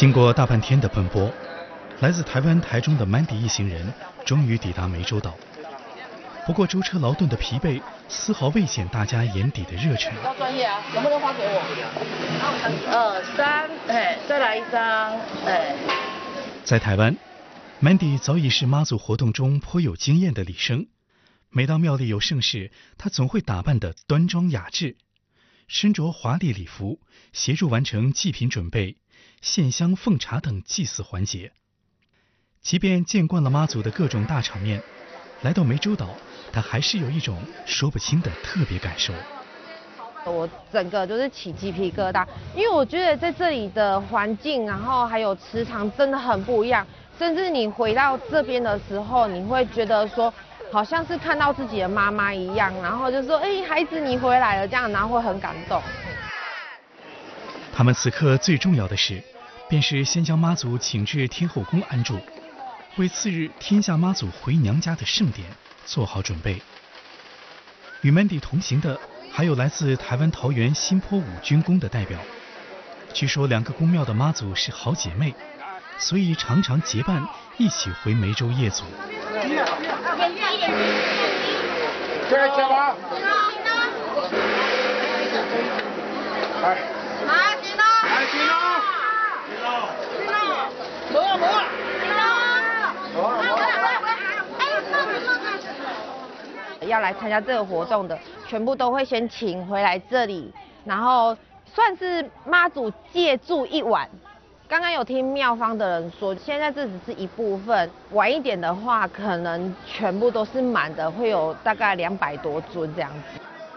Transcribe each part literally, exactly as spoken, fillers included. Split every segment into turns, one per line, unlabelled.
经过大半天的奔波，来自台湾台中的 Mandy 一行人终于抵达湄洲岛。不过舟车劳顿的疲惫丝毫未减大家眼底的热忱。
要专业啊，能不能发给我？二三，哎，再来一张，哎。
在台湾 ，Mandy 早已是妈祖活动中颇有经验的礼生。每当庙里有盛事，她总会打扮得端庄雅致，身着华丽礼服，协助完成祭品准备、献香奉茶等祭祀环节。即便见惯了妈祖的各种大场面，来到湄洲岛，他还是有一种说不清的特别感受。
我整个就是起鸡皮疙瘩，因为我觉得在这里的环境，然后还有磁场真的很不一样。甚至你回到这边的时候，你会觉得说，好像是看到自己的妈妈一样，然后就说，哎、欸，孩子你回来了，这样，然后会很感动。
他们此刻最重要的事，便是先将妈祖请至天后宫安住，为次日天下妈祖回娘家的盛典做好准备。与 Mandy 同行的还有来自台湾桃园新坡五军宫的代表，据说两个宫庙的妈祖是好姐妹，所以常常结伴一起回湄洲夜祖。
要来参加这个活动的，全部都会先请回来这里，然后算是妈祖借住一晚。刚刚有听庙方的人说，现在这只是一部分，晚一点的话，可能全部都是满的，会有大概两百多尊这样子。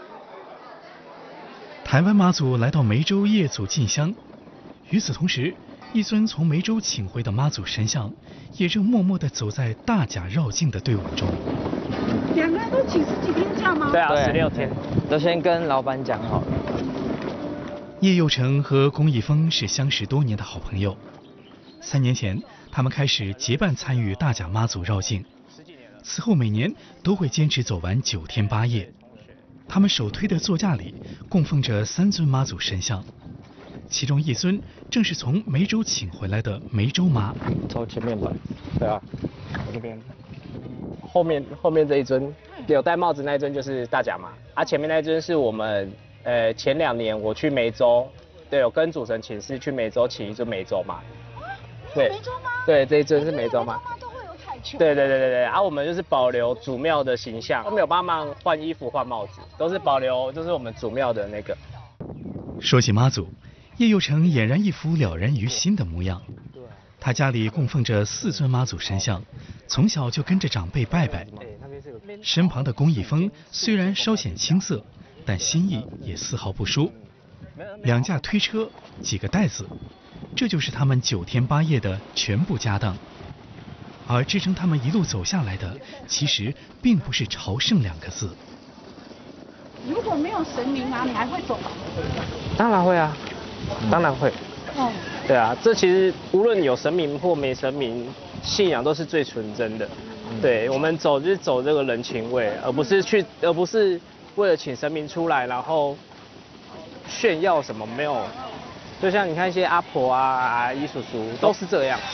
台湾妈祖来到湄洲夜祖进香，与此同时，一尊从湄洲请回的妈祖神像，也正默默地走在大甲绕境的队伍中。
两个人都请十几天假吗？
对啊，十六天，都先跟老板讲好了。
叶佑成和龚一峰是相识多年的好朋友，三年前他们开始结伴参与大甲妈祖绕境，此后每年都会坚持走完九天八夜。他们手推的座架里供奉着三尊妈祖神像，其中一尊正是从湄洲请回来的湄洲妈。
从前面吧，对啊，我这边。后面后面这一尊有戴帽子那一尊就是大甲妈，啊前面那一尊是我们呃前两年我去湄洲，对，有跟主神请示去湄洲请一尊湄洲妈。对，
湄洲妈。
对，这一尊是湄洲妈。
湄洲妈都会有彩球。
对对对对对，啊我们就是保留主庙的形象，都没有帮忙换衣服换帽子，都是保留就是我们主庙的那个。
说起妈祖，叶佑成俨然一副了然于心的模样。他家里供奉着四尊妈祖神像，从小就跟着长辈拜拜。身旁的龚一峰虽然稍显青涩，但心意也丝毫不输。两架推车，几个袋子，这就是他们九天八夜的全部家当。而支撑他们一路走下来的，其实并不是朝圣两个字。
如果没有神明啊，你还会走吗？
当然会啊，当然会。哦。对啊，这其实无论有神明或没神明，信仰都是最纯真的。对，我们走就是走这个人情味，而不是去，而不是为了请神明出来，然后炫耀什么没有。就像你看一些阿婆啊、阿姨叔叔都是这样。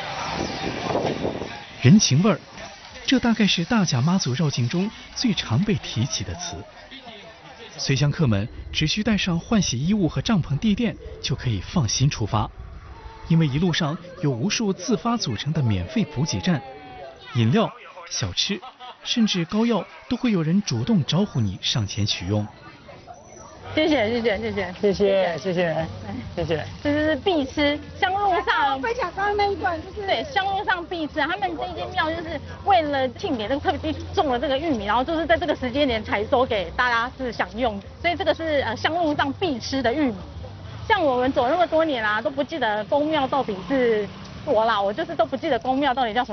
人情味儿，这大概是大甲妈祖绕境中最常被提起的词。随香客们只需带上换洗衣物和帐篷地垫，就可以放心出发，因为一路上有无数自发组成的免费补给站，饮料、小吃，甚至膏药都会有人主动招呼你上前取用。
谢谢谢谢谢谢
谢谢谢谢谢谢，
这是必吃，香路上
分享刚刚那一段就是
对香路上必吃，他们这间庙就是为了庆典，这个特别种了这个玉米，然后就是在这个时间点采收给大家是享用，所以这个是呃香路上必吃的玉米。像我们走那么多年啦、啊，都不记得宫庙到底是我啦，我就是都不记得宫庙到底叫什么。